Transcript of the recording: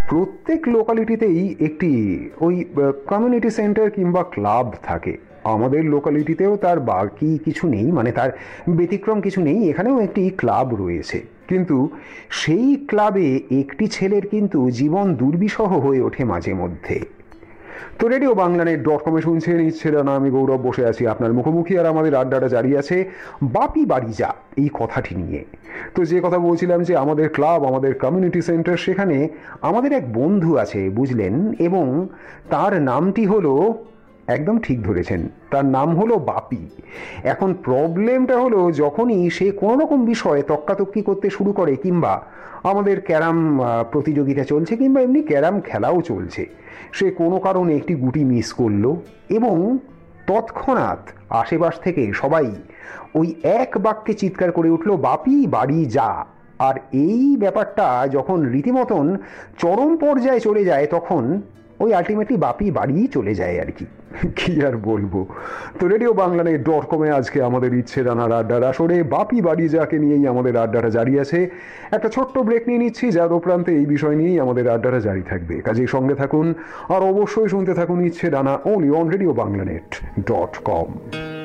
প্রত্যেক লোকালিটিতেই একটি ওই কমিউনিটি সেন্টার কিংবা ক্লাব থাকে। আমাদের লোকালিটিতেও তার বাকি কিছু নেই, মানে তার ব্যতিক্রম কিছু নেই, এখানেও একটি ক্লাব রয়েছে। কিন্তু সেই ক্লাবে একটি ছেলের কিন্তু জীবন দুর্বিষহ হয়ে ওঠে মাঝে মধ্যে। তো রেডিও বাংলানেট.com-এ শুনছেন ইচ্ছে ডানা, আমি গৌরব বসে আছি আপনার মুখোমুখি, আর আমাদের আড্ডাটা জারি আছে বাপি বাড়ি যা এই কথাটি নিয়ে। তো যে কথা বলছিলাম যে আমাদের ক্লাব, আমাদের কমিউনিটি সেন্টার, সেখানে আমাদের এক বন্ধু আছে বুঝলেন, এবং তার নামটি হলো, একদম ঠিক ধরেছেন, তার নাম হলো বাপি। এখন প্রবলেমটা হলো, যখনই সে কোনো রকম বিষয়ে তক্কাতক্কি করতে শুরু করে, কিংবা আমাদের ক্যারাম প্রতিযোগিতা চলছে, কিংবা এমনি ক্যারাম খেলাও চলছে, সে কোনো কারণে একটি গুটি মিস করলো, এবং তৎক্ষণাৎ আশেপাশ থেকে সবাই ওই এক বাক্যে চিৎকার করে উঠলো, বাপি বাড়ি যা। আর এই ব্যাপারটা যখন রীতিমতন চরম পর্যায়ে চলে যায়, তখন ওই আলটিমেটলি বাপি বাড়িই চলে যায় আর কি। কি আর বলবো। তো রেডিও বাংলানেট.com-এ আজকে আমাদের ইচ্ছে রানার আড্ডার আসরে বাপি বাড়ি যাকে নিয়েই আমাদের আড্ডাটা জারি আছে। একটা ছোট্ট ব্রেক নিয়ে নিচ্ছি, যার উপরান্তে এই বিষয় নিয়েই আমাদের আড্ডাটা জারি থাকবে। কাজেই সঙ্গে থাকুন, আর অবশ্যই শুনতে থাকুন ইচ্ছে রানা, only on রেডিও বাংলানেট.com।